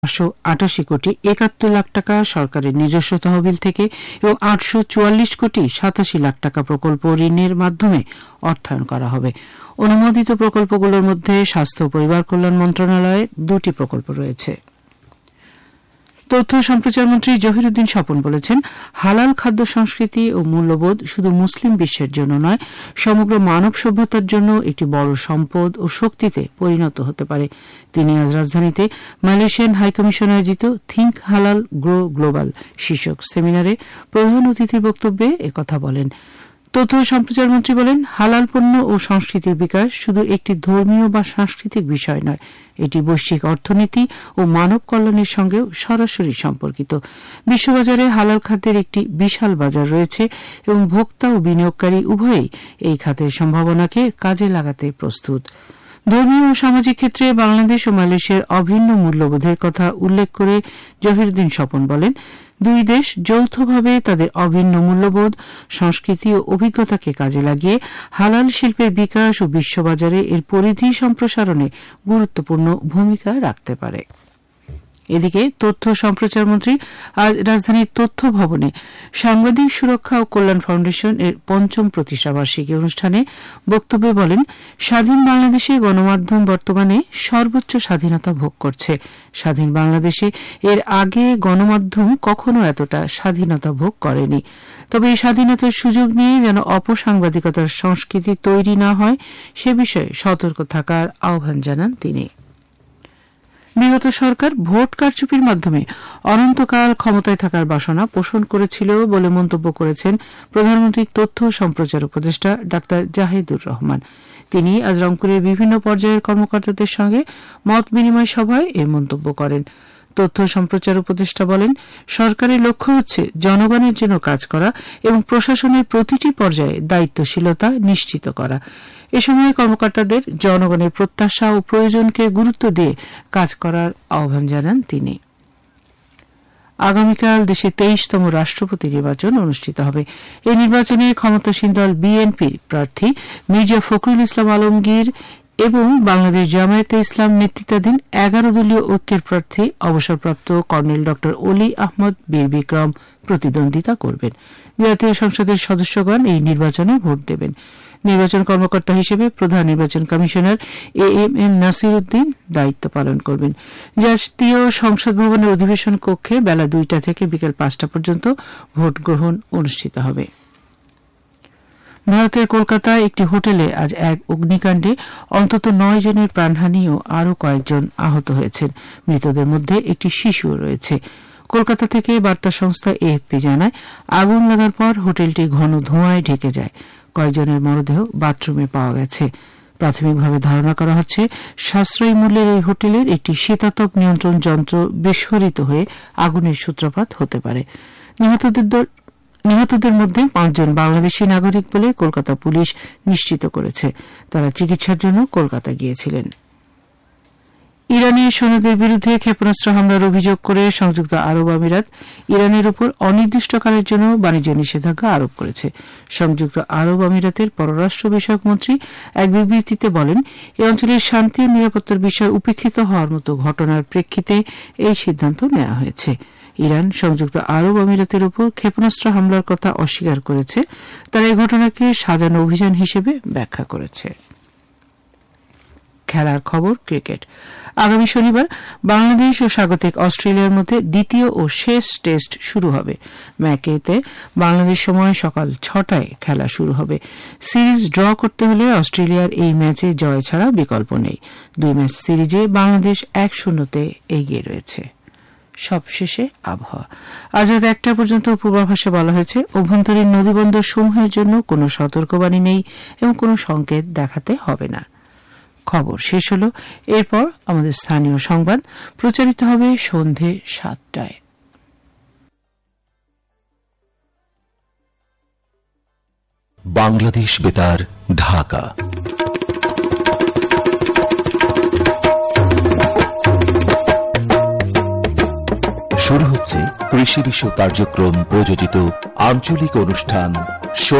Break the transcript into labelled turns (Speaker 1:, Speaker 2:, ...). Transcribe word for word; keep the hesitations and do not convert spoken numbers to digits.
Speaker 1: পাঁচশো আটাশি কোটি একাত্তর লাখ টাকা সরকারের নিজস্ব তহবিল থেকে এবং আটশো চুয়াল্লিশ কোটি সাতাশি লাখ টাকা প্রকল্প ঋণের মাধ্যমে অর্থায়ন করা হবে। অনুমোদিত প্রকল্পগুলোর মধ্যে স্বাস্থ্য ও পরিবার কল্যাণ মন্ত্রণালয়ের দুটি প্রকল্প রয়েছে। তথ্য সম্প্রচার মন্ত্রী জহিরুদ্দিন স্বপন বলেছেন, হালাল খাদ্য সংস্কৃতি ও মূল্যবোধ শুধু মুসলিম বিশ্বের জন্য নয়, সমগ্র মানব সভ্যতার জন্য একটি বড় সম্পদ ও শক্তিতে পরিণত হতে পারে। তিনি আজ রাজধানীতে মালয়েশিয়ান হাইকমিশন আয়োজিত থিঙ্ক হালাল গ্রো গ্লোবাল শীর্ষক সেমিনারে প্রধান অতিথির বক্তব্যে একথা বলেন। তথ্য সম্প্রচার মন্ত্রী বলেন, হালাল পণ্য ও সংস্কৃতির বিকাশ শুধু একটি ধর্মীয় বা সাংস্কৃতিক বিষয় নয়, এটি বৈশ্বিক অর্থনীতি ও মানব কল্যাণের সঙ্গেও সরাসরি সম্পর্কিত। বিশ্ববাজারে হালাল খাদ্যের একটি বিশাল বাজার রয়েছে এবং ভোক্তা ও বিনিয়োগকারী উভয়ই এই খাতের সম্ভাবনাকে কাজে লাগাতে প্রস্তুত। ধর্মীয় ও সামাজিক ক্ষেত্রে বাংলাদেশ ও মালয়েশিয়ার অভিন্ন মূল্যবোধের কথা উল্লেখ করে জহিরুদ্দিন স্বপন বলেন, দুই দেশ যৌথভাবে তাদের অভিন্ন মূল্যবোধ, সংস্কৃতি ও অভিজ্ঞতাকে কাজে লাগিয়ে হালাল শিল্পের বিকাশ ও বিশ্ববাজারে এর পরিধি সম্প্রসারণে গুরুত্বপূর্ণ ভূমিকা রাখতে পারে। এদিকে তথ্য সম্প্রচার মন্ত্রী আজ রাজধানীর তথ্য ভবনে সাংবাদিক সুরক্ষা ও কল্যাণ ফাউন্ডেশন এর পঞ্চম প্রতিষ্ঠাবার্ষিকী অনুষ্ঠানে বক্তব্যে বলেন, স্বাধীন বাংলাদেশে গণমাধ্যম বর্তমানে সর্বোচ্চ স্বাধীনতা ভোগ করছে। স্বাধীন বাংলাদেশে এর আগে গণমাধ্যম কখনো এতটা স্বাধীনতা ভোগ করেনি। তবে এই স্বাধীনতার সুযোগ নিয়ে যেন অপসাংবাদিকতার সংস্কৃতি তৈরি না হয়, সে বিষয়ে সতর্ক থাকার আহ্বান জানান তিনি। বিগত সরকার ভোট কারচুপির মাধ্যমে অনন্তকাল ক্ষমতায় থাকার বাসনা পোষণ করেছিল বলে মন্তব্য করেছেন প্রধানমন্ত্রীর তথ্য সম্প্রচার উপদেষ্টা ডা জাহিদুর রহমান। তিনি আজ রংপুরের বিভিন্ন পর্যায়ের কর্মকর্তাদের সঙ্গে মত বিনিময় সভায় এ মন্তব্য করেন। তথ্য সম্প্রচার উপদেষ্টা বলেন, সরকারের লক্ষ্য হচ্ছে জনগণের জন্য কাজ করা এবং প্রশাসনের প্রতিটি পর্যায়ে দায়িত্বশীলতা নিশ্চিত করা। এ সময় কর্মকর্তাদের জনগণের প্রত্যাশা ও প্রয়োজনকে গুরুত্ব দিয়ে কাজ করার আহ্বান জানান তিনি। আগামীকাল দেশে তেইশতম রাষ্ট্রপতি নির্বাচন অনুষ্ঠিত হবে। এই নির্বাচনে ক্ষমতাসীন দল বিএনপির প্রার্থী মির্জা ফখরুল ইসলাম আলমগীর এবং বাংলাদেশ জামায়াতে ইসলাম নেতৃত্বাধীন এগারো দলীয় ঐক্যের প্রার্থী অবসরপ্রাপ্ত কর্নেল ড অলি আহমদ বীর বিক্রম প্রতিদ্বন্দ্বিতা করবেন। জাতীয় সংসদের সদস্যগণ এই নির্বাচনে ভোট দেবেন। নির্বাচন কর্মকর্তা হিসেবে প্রধান নির্বাচন commissioner A M M Nasir Uddin দায়িত্ব পালন করবেন। জাতীয় সংসদ ভবনের অধিবেশন কক্ষে বেলা দুইটা থেকে বিকেল পাঁচটা পর্যন্ত ভোট গ্রহণ অনুষ্ঠিত হবে। ভারতের কলকাতায় একটি হোটেলে আজ এক অগ্নিকাণ্ডে অন্তত নয় জনের প্রাণহানি ও আরও কয়েকজন আহত হয়েছেন। মৃতদের মধ্যে একটি শিশুও রয়েছে। কলকাতা থেকে বার্তা সংস্থা এএফপি জানায়, আগুন লাগার পর হোটেলটি ঘন ধোঁয়ায় ঢেকে যায়। কয়েকজনের মরদেহ বাথরুমে পাওয়া গেছে। প্রাথমিকভাবে ধারণা করা হচ্ছে, সাশ্রয়ী মূল্যের এই হোটেলের একটি শীতাতপ নিয়ন্ত্রণ যন্ত্র বিস্ফোরিত হয়ে আগুনের সূত্রপাত হতে পারে। নিহতদের নিহতদের মধ্যে পাঁচজন বাংলাদেশী নাগরিক বলে কলকাতা পুলিশ নিশ্চিত করেছে। তারা চিকিৎসার জন্য কলকাতা গিয়েছিলেন। ইরানের সৈন্যদের বিরুদ্ধে ক্ষেপণাস্ত্র হামলার অভিযোগ করে সংযুক্ত আরব আমিরাত ইরানের উপর অনির্দিষ্টকালের জন্য বাণিজ্য নিষেধাজ্ঞা আরোপ করেছে। সংযুক্ত আরব আমিরাতের পররাষ্ট্র বিষয়ক মন্ত্রী এক বিবৃতিতে বলেন, এই অঞ্চলের শান্তি ও নিরাপত্তার বিষয় উপেক্ষিত হওয়ার মতো ঘটনার প্রেক্ষিতে এই সিদ্ধান্ত নেওয়া হয়েছে। ইরান সংযুক্ত আরব আমিরাতের উপর ক্ষেপণাস্ত্র হামলার কথা অস্বীকার করেছে। তারা এই ঘটনাকে সাজানো অভিযান হিসেবে ব্যাখ্যা করেছে। খেলার খবর, ক্রিকেট। আগামী শনিবার বাংলাদেশ ও স্বাগতিক অস্ট্রেলিয়ার মধ্যে দ্বিতীয় ও শেষ টেস্ট শুরু হবে। ম্যাকেতে বাংলাদেশ সময় সকাল ছটায় খেলা শুরু হবে। সিরিজ ড্র করতে হলে অস্ট্রেলিয়ার এই ম্যাচে জয় ছাড়া বিকল্প নেই। দুই ম্যাচ সিরিজে বাংলাদেশ এক শূন্যতে এগিয়ে রয়েছে। সবশেষে আবহাওয়া। আজ রাত একটা পর্যন্ত পূর্বাভাসে বলা হয়েছে, অভ্যন্তরীণ নদীবন্দর সমূহের জন্য কোনো সতর্কবাণী নেই এবং কোনো সংকেত দেখাতে হবে না। খবর শেষ হল। এরপর আমাদের স্থানীয় সংবাদ প্রচারিত হবে সন্ধে সাতটায়।
Speaker 2: বাংলাদেশ বেতার, ঢাকা। শুরু হচ্ছে কৃষি বিষয়ক কার্যক্রম প্রযোজিত আঞ্চলিক অনুষ্ঠান